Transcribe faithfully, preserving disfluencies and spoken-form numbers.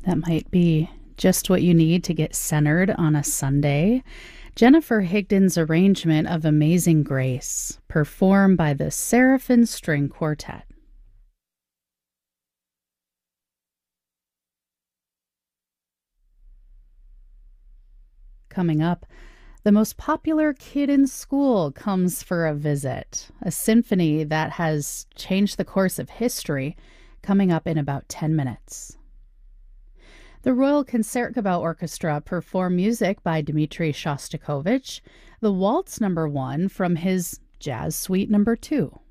That might be just what you need to get centered on a Sunday. Jennifer Higdon's arrangement of Amazing Grace, performed by the Seraphim String Quartet. Coming up, the most popular kid in school comes for a visit, a symphony that has changed the course of history, coming up in about ten minutes. The Royal Concertgebouw Orchestra perform music by Dmitri Shostakovich, the Waltz Number One from his Jazz Suite Number Two.